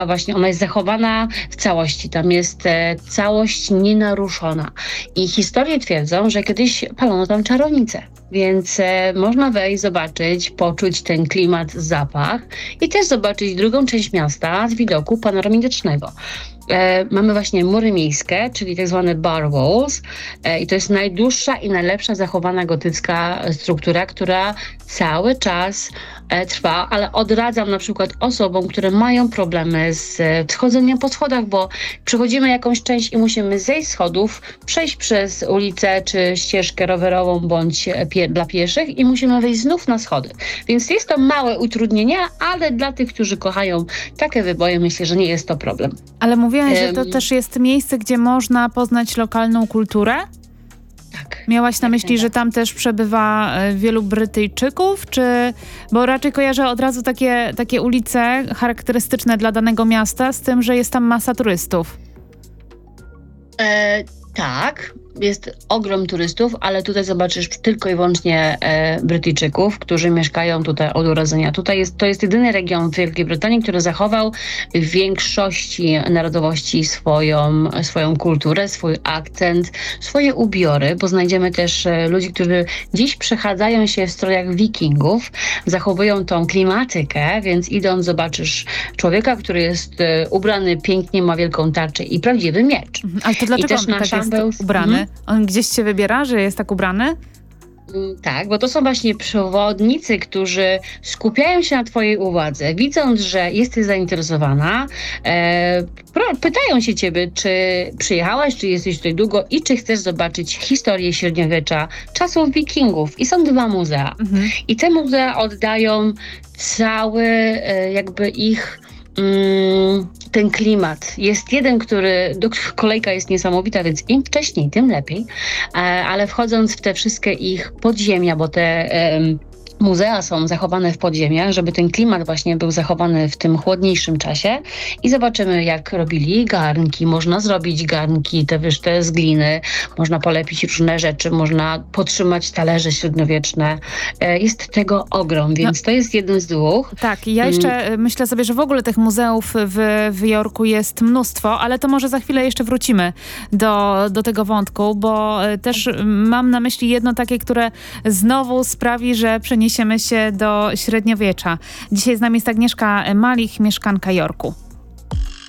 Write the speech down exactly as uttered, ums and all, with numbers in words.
A właśnie ona jest zachowana w całości. Tam jest e, całość nienaruszona. I historie twierdzą, że kiedyś palono tam czarownicę. Więc e, można wejść, zobaczyć, poczuć ten klimat, zapach i też zobaczyć drugą część miasta z widoku panoramitycznego. E, mamy właśnie mury miejskie, czyli tak zwane bar walls e, i to jest najdłuższa i najlepsza zachowana gotycka struktura, która cały czas e, trwa, ale odradzam na przykład osobom, które mają problemy z e, schodzeniem po schodach, bo przechodzimy jakąś część i musimy zejść z schodów, przejść przez ulicę czy ścieżkę rowerową bądź e, pie, dla pieszych i musimy wejść znów na schody. Więc jest to małe utrudnienie, ale dla tych, którzy kochają takie wyboje, myślę, że nie jest to problem. Ale mówiłaś, że to też jest miejsce, gdzie można poznać lokalną kulturę? Tak. Miałaś na Jak myśli, że najbardziej. tam też przebywa e, wielu Brytyjczyków, czy... Bo raczej kojarzę od razu takie, takie ulice charakterystyczne dla danego miasta, z tym, że jest tam masa turystów. E, tak, jest ogrom turystów, ale tutaj zobaczysz tylko i wyłącznie e, Brytyjczyków, którzy mieszkają tutaj od urodzenia. Tutaj jest, to jest jedyny region w Wielkiej Brytanii, który zachował w większości narodowości swoją, swoją kulturę, swój akcent, swoje ubiory, bo znajdziemy też e, ludzi, którzy dziś przechadzają się w strojach wikingów, zachowują tą klimatykę, więc idąc zobaczysz człowieka, który jest e, ubrany pięknie, ma wielką tarczę i prawdziwy miecz. Mhm. Ale to dlaczego też on na tak szambę- jest ubrany? Mhm. On gdzieś się wybiera, że jest tak ubrany? Mm, Tak, bo to są właśnie przewodnicy, którzy skupiają się na twojej uwadze, widząc, że jesteś zainteresowana, e, pro, pytają się ciebie, czy przyjechałaś, czy jesteś tutaj długo i czy chcesz zobaczyć historię średniowiecza, czasów wikingów. I są dwa muzea. Mhm. I te muzea oddają cały e, jakby ich mm, ten klimat. Jest jeden, który, do, kolejka jest niesamowita, więc im wcześniej, tym lepiej, e, ale wchodząc w te wszystkie ich podziemia, bo te em, muzea są zachowane w podziemiach, żeby ten klimat właśnie był zachowany w tym chłodniejszym czasie i zobaczymy, jak robili garnki. Można zrobić garnki, te wyszte z gliny, można polepić różne rzeczy, można podtrzymać talerze średniowieczne. E, Jest tego ogrom, więc to jest jeden z dwóch. Tak, i ja jeszcze mm. myślę sobie, że w ogóle tych muzeów w, w Jorku jest mnóstwo, ale to może za chwilę jeszcze wrócimy do, do tego wątku, bo e, też mam na myśli jedno takie, które znowu sprawi, że przeniesiemy się do średniowiecza. Dzisiaj z nami jest Agnieszka Malich, mieszkanka Jorku.